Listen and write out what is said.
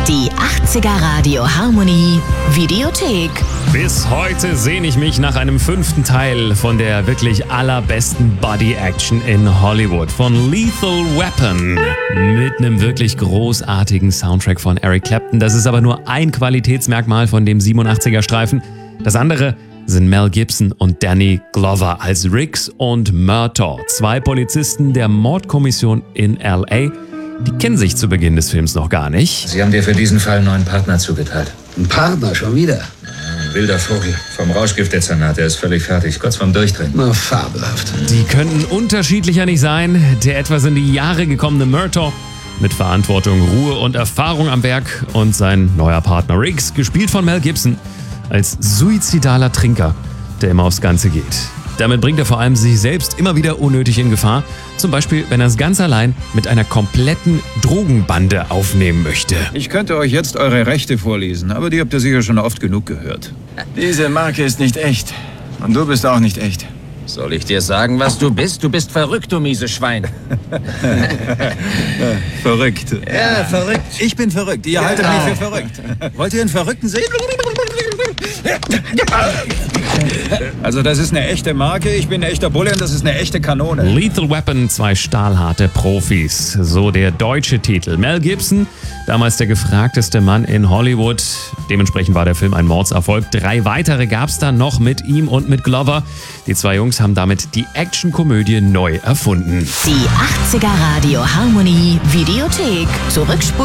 Die 80er Radio Harmony Videothek. Bis heute sehne ich mich nach einem 5. Teil von der wirklich allerbesten Body-Action in Hollywood, von Lethal Weapon. Mit einem wirklich großartigen Soundtrack von Eric Clapton. Das ist aber nur ein Qualitätsmerkmal von dem 87er-Streifen. Das andere sind Mel Gibson und Danny Glover als Riggs und Murtaugh, 2 Polizisten der Mordkommission in L.A., die kennen sich zu Beginn des Films noch gar nicht. Sie haben dir für diesen Fall einen neuen Partner zugeteilt. Ein Partner, schon wieder? Ein wilder Vogel. Vom Rauschgiftdezernat. Der ist völlig fertig. Kurz vorm Durchdrehen. Na, fabelhaft. Die könnten unterschiedlicher nicht sein. Der etwas in die Jahre gekommene Murtaugh mit Verantwortung, Ruhe und Erfahrung am Werk und sein neuer Partner Riggs, gespielt von Mel Gibson, als suizidaler Trinker, der immer aufs Ganze geht. Damit bringt er vor allem sich selbst immer wieder unnötig in Gefahr. Zum Beispiel, wenn er es ganz allein mit einer kompletten Drogenbande aufnehmen möchte. Ich könnte euch jetzt eure Rechte vorlesen, aber die habt ihr sicher schon oft genug gehört. Diese Marke ist nicht echt. Und du bist auch nicht echt. Soll ich dir sagen, was du bist? Du bist verrückt, du mieses Schwein. Verrückt. Ja, verrückt. Ich bin verrückt. Ihr haltet mich für verrückt. Wollt ihr einen Verrückten sehen? Also das ist eine echte Marke, ich bin ein echter Bulle und das ist eine echte Kanone. Lethal Weapon, 2 stahlharte Profis. So der deutsche Titel. Mel Gibson, damals der gefragteste Mann in Hollywood. Dementsprechend war der Film ein Mordserfolg. 3 weitere gab es dann noch mit ihm und mit Glover. Die 2 Jungs haben damit die Actionkomödie neu erfunden. Die 80er Radio Harmony Videothek. Zurückspulen.